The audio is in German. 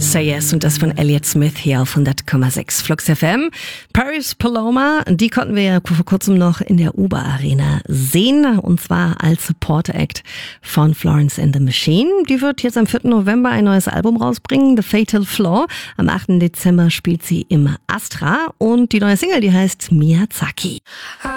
Say Yes und das von Elliott Smith hier auf 100,6 Flux FM. Paris Paloma, die konnten wir ja vor kurzem noch in der Uber Arena sehen und zwar als Support Act von Florence and the Machine. Die wird jetzt am 4. November ein neues Album rausbringen, The Fatal Flaw. Am 8. Dezember spielt sie im Astra und die neue Single, die heißt Miyazaki.